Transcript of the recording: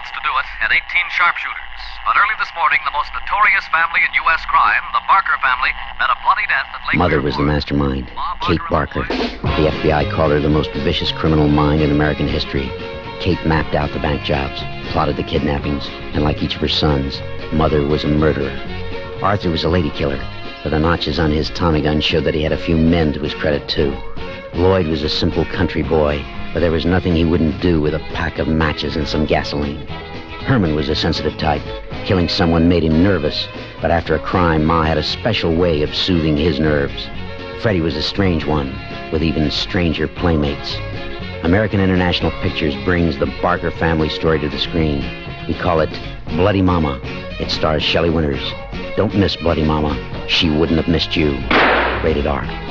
chance to do it and 18 sharpshooters. But early this morning, the most notorious family in U.S. crime, the Barker family, met a bloody death at Lake Mother was the mastermind, Kate Barker. The FBI called her the most vicious criminal mind in American history. Kate mapped out the bank jobs, plotted the kidnappings, and like each of her sons, Mother was a murderer. Arthur was a lady killer, but the notches on his Tommy gun showed that he had a few men to his credit, too. Lloyd was a simple country boy, but there was nothing he wouldn't do with a pack of matches and some gasoline. Herman was a sensitive type. Killing someone made him nervous, but after a crime, Ma had a special way of soothing his nerves. Freddie was a strange one, with even stranger playmates. American International Pictures brings the Barker family story to the screen. We call it Bloody Mama. It stars Shelley Winters. Don't miss Bloody Mama. She wouldn't have missed you. Rated R.